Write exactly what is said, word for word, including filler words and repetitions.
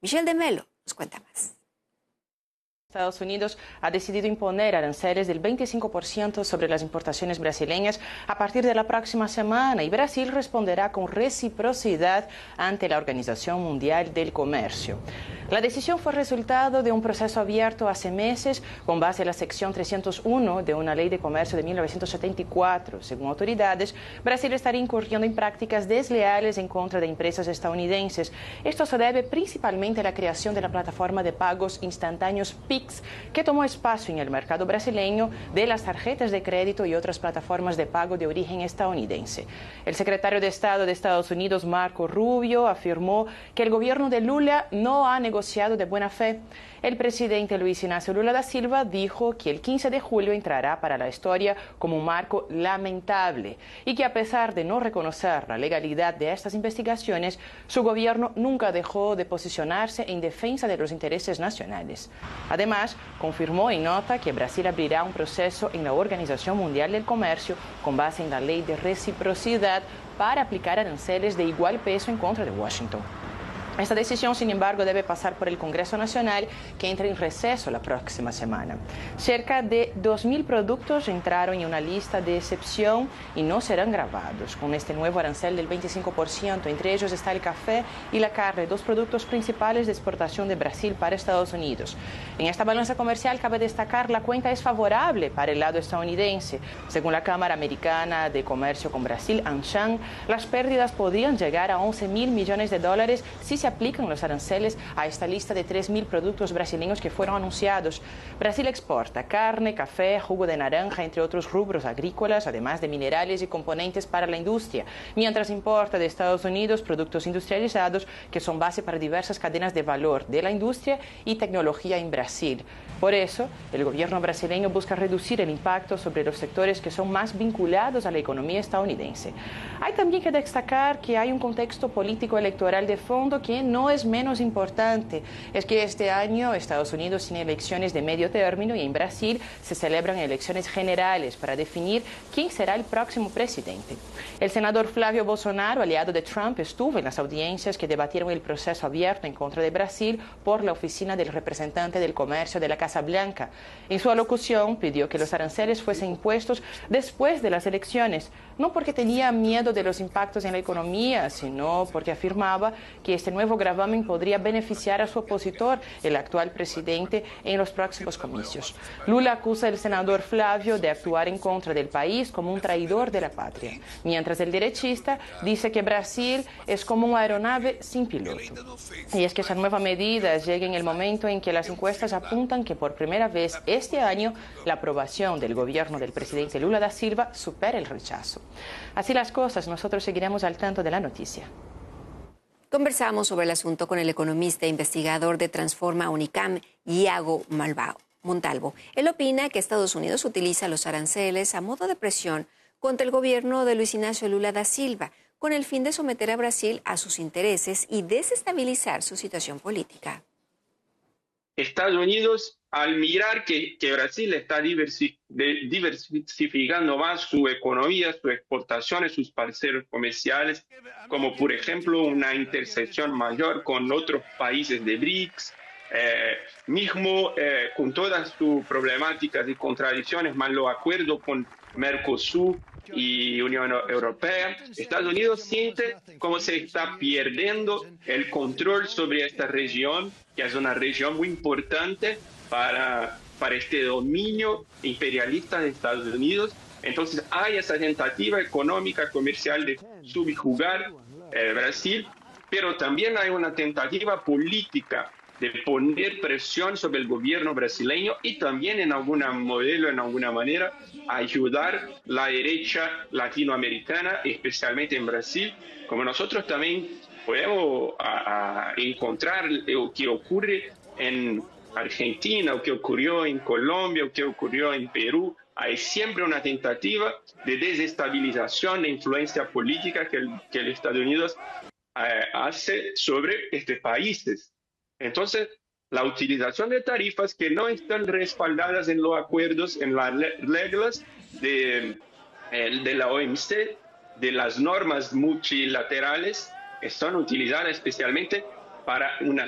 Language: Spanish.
Michelle de Melo nos cuenta más. Estados Unidos ha decidido imponer aranceles del veinticinco por ciento sobre las importaciones brasileñas a partir de la próxima semana y Brasil responderá con reciprocidad ante la Organización Mundial del Comercio. La decisión fue resultado de un proceso abierto hace meses con base en la sección trescientos uno de una ley de comercio de mil novecientos setenta y cuatro. Según autoridades, Brasil estaría incurriendo en prácticas desleales en contra de empresas estadounidenses. Esto se debe principalmente a la creación de la plataforma de pagos instantáneos Pix, que tomó espacio en el mercado brasileño de las tarjetas de crédito y otras plataformas de pago de origen estadounidense. El secretario de Estado de Estados Unidos, Marco Rubio, afirmó que el gobierno de Lula no ha negociado de buena fe. El presidente Luis Ignacio Lula da Silva dijo que el quince de julio entrará para la historia como un marco lamentable y que a pesar de no reconocer la legalidad de estas investigaciones, su gobierno nunca dejó de posicionarse en defensa de los intereses nacionales. Además, confirmó en nota que Brasil abrirá un proceso en la Organización Mundial del Comercio con base en la ley de reciprocidad para aplicar aranceles de igual peso en contra de Washington. Esta decisión, sin embargo, debe pasar por el Congreso Nacional, que entra en receso la próxima semana. Cerca de dos mil productos entraron en una lista de excepción y no serán gravados con este nuevo arancel del veinticinco por ciento. Entre ellos está el café y la carne, dos productos principales de exportación de Brasil para Estados Unidos. En esta balanza comercial cabe destacar la cuenta es favorable para el lado estadounidense. Según la Cámara Americana de Comercio con Brasil, AmCham, las pérdidas podrían llegar a once mil millones de dólares si se aplican los aranceles a esta lista de tres mil productos brasileños que fueron anunciados. Brasil exporta carne, café, jugo de naranja, entre otros rubros agrícolas, además de minerales y componentes para la industria, mientras importa de Estados Unidos productos industrializados que son base para diversas cadenas de valor de la industria y tecnología en Brasil. Por eso, el gobierno brasileño busca reducir el impacto sobre los sectores que son más vinculados a la economía estadounidense. Hay también que destacar que hay un contexto político electoral de fondo que no es menos importante. Es que este año Estados Unidos tiene elecciones de medio término y en Brasil se celebran elecciones generales para definir quién será el próximo presidente. El senador Flávio Bolsonaro, aliado de Trump, estuvo en las audiencias que debatieron el proceso abierto en contra de Brasil por la oficina del representante del comercio de la Casa Blanca. En su alocución pidió que los aranceles fuesen impuestos después de las elecciones, no porque tenía miedo de los impactos en la economía, sino porque afirmaba que este nuevo gravamen podría beneficiar a su opositor, el actual presidente, en los próximos comicios. Lula acusa al senador Flávio de actuar en contra del país como un traidor de la patria, mientras el derechista dice que Brasil es como una aeronave sin piloto. Y es que esa nueva medida llega en el momento en que las encuestas apuntan que por primera vez este año la aprobación del gobierno del presidente Lula da Silva supera el rechazo. Así las cosas, nosotros seguiremos al tanto de la noticia. Conversamos sobre el asunto con el economista e investigador de Transforma Unicam, Iago Malvao Montalvo. Él opina que Estados Unidos utiliza los aranceles a modo de presión contra el gobierno de Luis Ignacio Lula da Silva, con el fin de someter a Brasil a sus intereses y desestabilizar su situación política. Estados Unidos, al mirar que, que Brasil está diversi, de, diversificando más su economía, sus exportaciones, sus parceros comerciales, como por ejemplo una intersección mayor con otros países de BRICS, eh, mismo eh, con todas sus problemáticas y contradicciones, más los acuerdos con Mercosur y Unión Europea, Estados Unidos siente como se está perdiendo el control sobre esta región, que es una región muy importante para, para este dominio imperialista de Estados Unidos. Entonces hay esa tentativa económica, comercial de subjugar eh, Brasil, pero también hay una tentativa política de poner presión sobre el gobierno brasileño y también en algún modelo, en alguna manera, ayudar la derecha latinoamericana, especialmente en Brasil, como nosotros también podemos a, a encontrar lo que ocurre en Argentina, o que ocurrió en Colombia, o que ocurrió en Perú. Hay siempre una tentativa de desestabilización de influencia política que el, que el Estados Unidos eh, hace sobre estos países. Entonces, la utilización de tarifas que no están respaldadas en los acuerdos, en las reglas de, de la O M C, de las normas multilaterales, están utilizadas especialmente para una